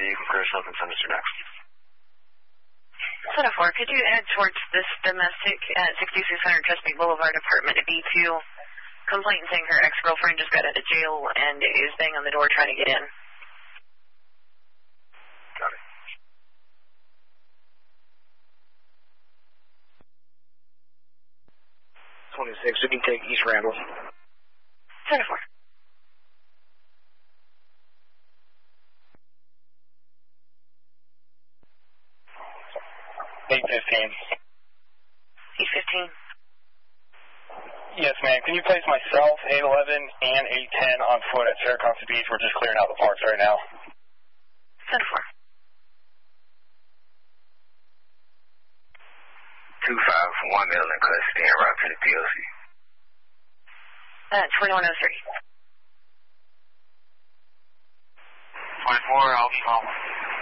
you can clear yourself and send us your next. 10-4, could you head towards this domestic at 6600 Chesapeake Boulevard, apartment B2? Complainant saying her ex-girlfriend just got out of jail and is banging on the door trying to get in. Got it. We can take East Randall. 10-4. 815. 815. Yes, ma'am. Can you place myself, 811, and 810 on foot at Syracuse Beach? We're just clearing out the parks right now. 10-4. 251 male in custody and route to the POC. 2103. 24, I'll be home.